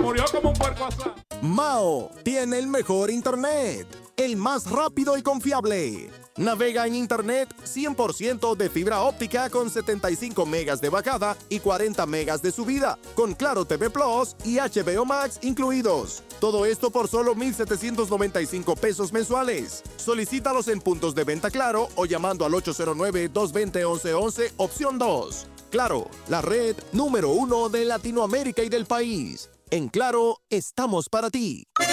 murió como un puerco asado. Mao tiene el mejor internet, el más rápido y confiable. Navega en internet 100% de fibra óptica con 75 megas de bajada y 40 megas de subida, con Claro TV Plus y HBO Max incluidos. Todo esto por solo 1,795 pesos mensuales. Solicítalos en puntos de venta Claro o llamando al 809-220-1111, opción 2. Claro, la red número 1 de Latinoamérica y del país. En Claro, estamos para ti.